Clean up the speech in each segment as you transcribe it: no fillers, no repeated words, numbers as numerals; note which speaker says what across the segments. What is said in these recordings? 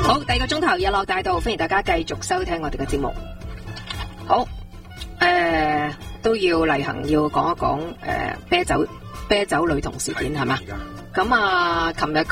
Speaker 1: 好，第二個鐘頭日落大道，歡迎大家繼續收聽我哋嘅節目。好，都要例行要講一講啤酒女童事件係嘛？咁啊，琴日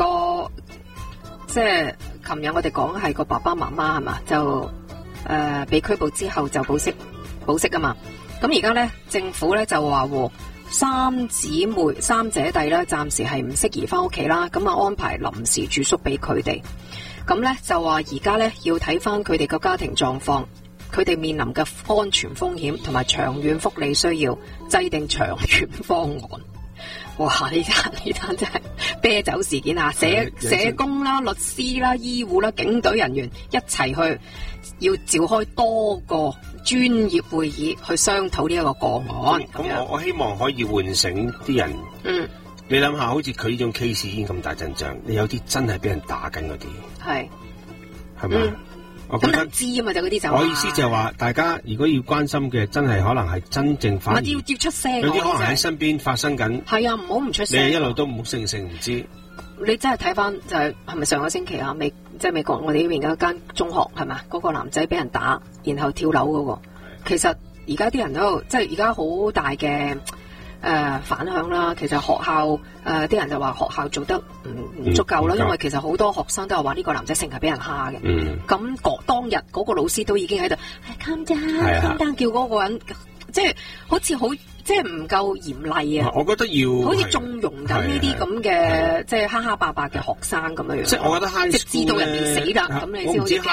Speaker 1: 我哋講係個爸爸媽媽係嘛，就被拘捕之後就保釋啊嘛。咁而家咧，政府咧就話三姐弟咧暫時係唔適宜翻屋企啦，咁啊安排臨時住宿俾佢哋。咁咧就話而家咧要睇翻佢哋個家庭狀況，佢哋面臨嘅安全風險同埋長遠福利需要，制定長遠方案。哇！呢單真係啤酒事件啊！社工啦、律師啦、醫護啦、警隊人員一齊去，要召開多個專業會議去商討呢一個個案。
Speaker 2: 咁我希望可以喚醒啲人。你諗下，好似佢呢種 case 已經咁大陣仗，你有啲真係俾人打緊嗰啲，係咪？我覺得
Speaker 1: 知啊嘛，就嗰啲就。
Speaker 2: 我意思就係話，大家如果要關心嘅，真係可能係真正反而
Speaker 1: 要出聲。
Speaker 2: 有啲可能喺身邊發生緊。
Speaker 1: 係啊，唔好唔出聲。
Speaker 2: 你一路都唔成唔知。
Speaker 1: 你真係睇翻就係咪上個星期啊？美國我哋呢邊有一間中學係咪？嗰個男仔俾人打，然後跳樓嗰個。其實而家啲人都即係而家好大嘅。反響啦，其實學校啲人就話學校做得唔足夠啦，因為其實好多學生都係話呢個男仔成日俾人蝦嘅。咁當日嗰個老師都已經喺度calm down，叫嗰個人即係好似好即係唔夠嚴厲啊！
Speaker 2: 我覺得要
Speaker 1: 好似縱容緊呢啲咁嘅即係蝦蝦霸霸嘅學生咁樣樣。
Speaker 2: 即係我覺得 high school
Speaker 1: 即係知道人哋死啦，咁你先好似。